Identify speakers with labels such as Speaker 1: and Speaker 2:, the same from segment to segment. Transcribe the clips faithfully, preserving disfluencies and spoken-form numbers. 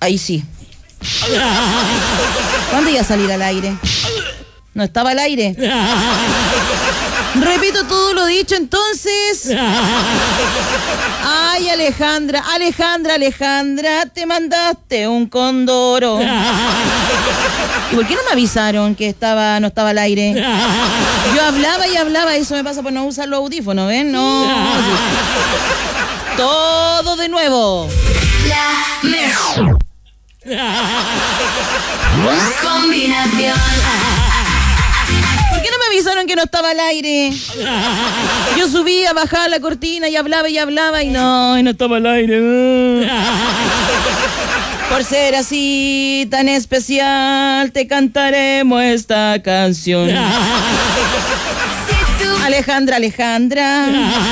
Speaker 1: Ahí sí. ¿Cuándo iba a salir al aire? No estaba al aire. Repito todo lo dicho, entonces. Ay, Alejandra, Alejandra, Alejandra, te mandaste un condoro. ¿Y por qué no me avisaron que estaba, no estaba al aire? Yo hablaba y hablaba, eso me pasa por no usar los audífonos, ¿ven? No. Sí. Todo de nuevo.
Speaker 2: La mejor combinación.
Speaker 1: ¿Por qué no me avisaron que no estaba al aire? Yo subía, bajaba la cortina y hablaba y hablaba y no, y no estaba al aire. Por ser así tan especial, te cantaremos esta canción. Alejandra, Alejandra.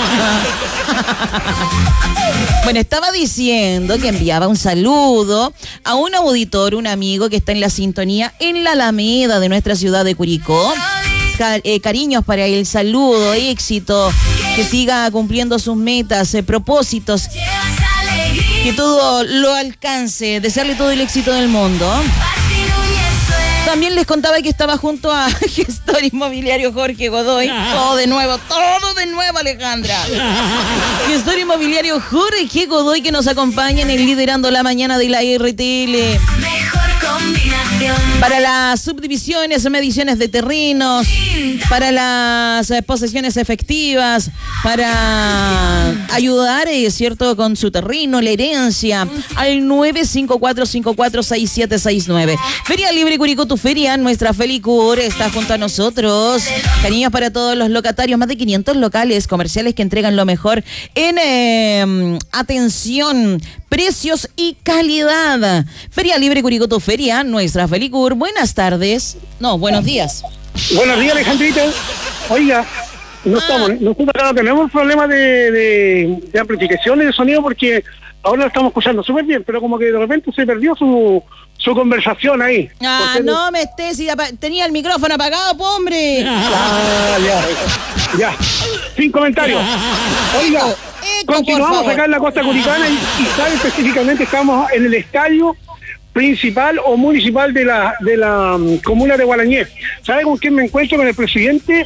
Speaker 1: Bueno, estaba diciendo que enviaba un saludo a un auditor, un amigo que está en la sintonía en la Alameda de nuestra ciudad de Curicó. Car- eh, cariños para él, saludo, éxito, que siga cumpliendo sus metas, eh, propósitos, que todo lo alcance, desearle todo el éxito del mundo. También les contaba que estaba junto a gestor inmobiliario Jorge Godoy. Todo de nuevo, todo de nuevo, Alejandra. Gestor inmobiliario Jorge Godoy, que nos acompaña en el Liderando la Mañana de la R T L.
Speaker 2: Mejor combinación.
Speaker 1: Para las subdivisiones, mediciones de terrenos, para las eh, posesiones efectivas, para ayudar, eh, ¿cierto?, con su terreno, la herencia, al nueve cinco cuatro cinco cuatro seis siete seis nueve. Feria Libre Curicó, tu feria, nuestra Felicur está junto a nosotros. Cariños para todos los locatarios, más de quinientos locales comerciales que entregan lo mejor en eh, atención, precios y calidad. Feria Libre Curicó, tu feria, nuestra Felicur. Buenas tardes. No, buenos días.
Speaker 3: Buenos días, Alejandrita. Oiga, no
Speaker 1: Ah.
Speaker 3: estamos, nosotros acá no tenemos problemas de, de, de amplificación y de sonido porque ahora lo estamos escuchando súper bien, pero como que de repente se perdió su, su conversación ahí.
Speaker 1: Ah,
Speaker 3: Porque-
Speaker 1: no me estés, si apa- tenía el micrófono apagado, po, hombre.
Speaker 3: Ah, ya, ya. Sin comentarios. Oiga,
Speaker 1: Eco, eco, por
Speaker 3: continuamos
Speaker 1: favor.
Speaker 3: acá en la costa curicana y, y sabe específicamente estamos en el estadio principal o municipal de la de la um, comuna de Gualañé. ¿Sabe con quién me encuentro? Con el presidente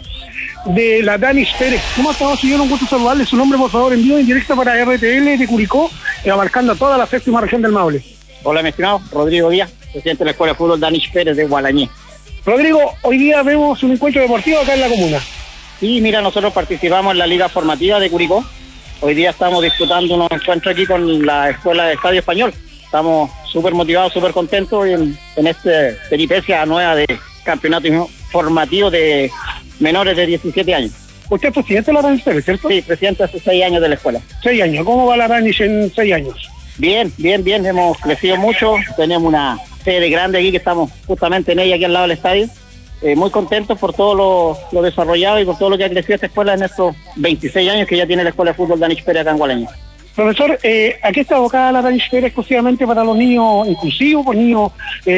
Speaker 3: de la Danis Pérez. ¿Cómo estamos, señor? Un gusto saludarle. Su nombre, por favor, en vivo en directo para R T L de Curicó, eh, abarcando a toda la séptima región del Maule.
Speaker 4: Hola, mi estimado Rodrigo Díaz, presidente de la Escuela de Fútbol Danish Pérez de Gualañé.
Speaker 3: Rodrigo, hoy día vemos un encuentro deportivo acá en la comuna.
Speaker 4: Y mira, nosotros participamos en la Liga Formativa de Curicó. Hoy día estamos disputando unos encuentros aquí con la Escuela de Estadio Español. Estamos súper motivados, súper contentos en, en esta peripecia nueva de campeonato formativo de menores de diecisiete años.
Speaker 3: Usted es presidente de la Danis Pérez, ¿cierto?
Speaker 4: Sí, presidente hace seis años de la escuela.
Speaker 3: Seis años. ¿Cómo va la Danis en seis años?
Speaker 4: Bien, bien, bien, hemos crecido mucho, tenemos una sede grande aquí que estamos justamente en ella, aquí al lado del estadio. Eh, muy contentos por todo lo, lo desarrollado y por todo lo que ha crecido esta escuela en estos veintiséis años que ya tiene la Escuela de Fútbol Danish Pérez acá en Gualañé.
Speaker 3: Profesor, eh, ¿a qué está abocada la Danis Pérez exclusivamente para los niños inclusivos, con niños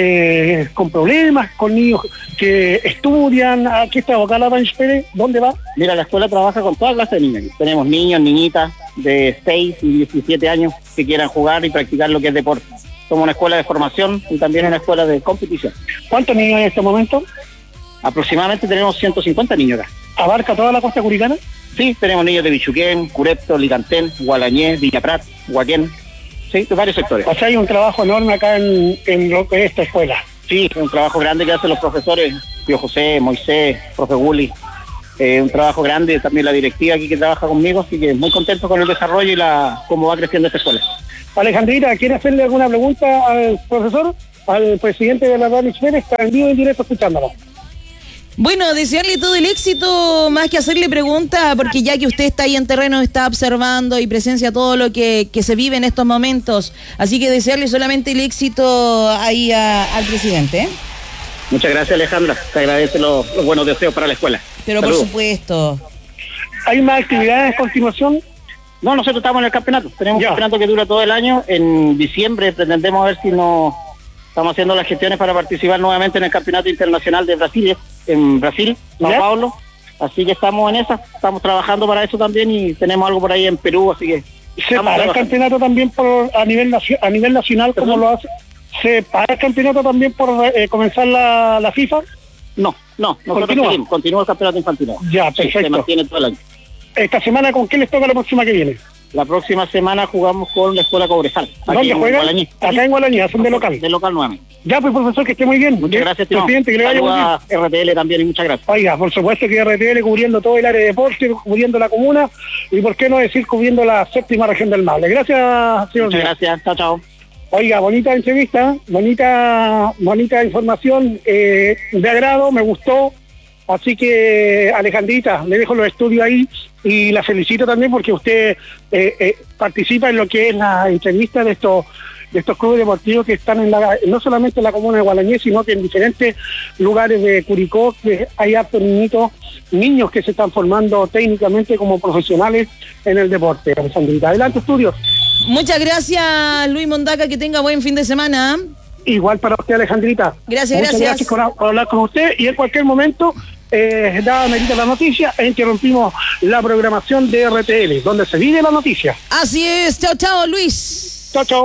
Speaker 3: eh, con problemas, con niños que estudian? ¿A qué está abocada la Danis Pérez? ¿Dónde va?
Speaker 4: Mira, la escuela trabaja con toda clase de niños. Tenemos niños, niñitas de seis y diecisiete años que quieran jugar y practicar lo que es deporte. Somos una escuela de formación y también una escuela de competición.
Speaker 3: ¿Cuántos niños hay en este momento?
Speaker 4: Aproximadamente tenemos ciento cincuenta niños acá.
Speaker 3: ¿Abarca toda la costa curicana?
Speaker 4: Sí, tenemos niños de Bichuquén, Curepto, Licantén, Gualañé, Villa Prat, Huaquén, sí, de varios sectores.
Speaker 3: O sea, hay un trabajo enorme acá en, en lo que es esta escuela.
Speaker 4: Sí, es un trabajo grande que hacen los profesores, Pío José, Moisés, profe Gulli, eh, un trabajo grande, también la directiva aquí que trabaja conmigo, así que muy contento con el desarrollo y la cómo va creciendo esta escuela.
Speaker 3: Alejandrita, ¿quiere hacerle alguna pregunta al profesor, al presidente de la Danis Pérez? Está en vivo y en directo escuchándolo.
Speaker 1: Bueno, desearle todo el éxito, más que hacerle pregunta, porque ya que usted está ahí en terreno, está observando y presencia todo lo que, que se vive en estos momentos. Así que desearle solamente el éxito ahí a, al presidente, ¿eh?
Speaker 4: Muchas gracias, Alejandra. Te agradece los, los buenos deseos para la escuela.
Speaker 1: Pero
Speaker 4: Saludos.
Speaker 1: por supuesto.
Speaker 3: ¿Hay más actividades a continuación?
Speaker 4: No, nosotros estamos en el campeonato. Tenemos
Speaker 3: Ya.
Speaker 4: un campeonato que dura todo el año. En diciembre pretendemos ver si nos estamos haciendo las gestiones para participar nuevamente en el campeonato internacional de Brasil, en Brasil, Sao
Speaker 3: Ya.
Speaker 4: Paulo. Así que estamos en esa, estamos trabajando para eso también y tenemos algo por ahí en Perú, así que
Speaker 3: ¿Se
Speaker 4: estamos
Speaker 3: para el
Speaker 4: trabajando.
Speaker 3: campeonato también por, a, nivel nacio- a nivel nacional como
Speaker 4: ¿Perdón?
Speaker 3: lo hace? ¿Se para el campeonato también por eh, comenzar la, la FIFA?
Speaker 4: No, no, nosotros
Speaker 3: Continúa.
Speaker 4: seguimos, continúa el campeonato infantil.
Speaker 3: Ya,
Speaker 4: Sí,
Speaker 3: perfecto.
Speaker 4: se mantiene todo el año.
Speaker 3: Esta semana, ¿con qué les toca la próxima que viene?
Speaker 4: La próxima semana jugamos con la Escuela Cobresal.
Speaker 3: ¿Dónde
Speaker 4: en
Speaker 3: juegan?
Speaker 4: Gualañé.
Speaker 3: Acá en Gualañé, hacen de local.
Speaker 4: De local nuevamente.
Speaker 3: Ya, pues, profesor, que esté muy bien.
Speaker 4: Muchas gracias, estimado.
Speaker 3: Presidente, que le vaya muy bien.
Speaker 4: Saludos a R T L también y muchas gracias.
Speaker 3: Oiga, por supuesto que R T L cubriendo todo el área de deporte, cubriendo la comuna y por qué no decir cubriendo la séptima región del Maule. Gracias, señor.
Speaker 4: Muchas gracias. Chao, chao.
Speaker 3: Oiga, bonita entrevista, bonita, bonita información, eh, de agrado, me gustó. Así que, Alejandrita, le dejo los estudios ahí y la felicito también porque usted eh, eh, participa en lo que es la entrevista de estos de estos clubes deportivos que están en la, no solamente en la comuna de Gualañé, sino que en diferentes lugares de Curicó, que hay hartos niñitos, niños que se están formando técnicamente como profesionales en el deporte. Alejandrita, adelante, estudios.
Speaker 1: Muchas gracias, Luis Mondaca, que tenga buen fin de semana.
Speaker 3: Igual para usted, Alejandrita.
Speaker 1: Gracias,
Speaker 3: Muchas
Speaker 1: gracias.
Speaker 3: gracias por, por hablar con usted y en cualquier momento, eh, dada merita la noticia, e interrumpimos la programación de R T L, donde se vive la noticia.
Speaker 1: Así es. Chao, chao, Luis.
Speaker 3: Chao, chao.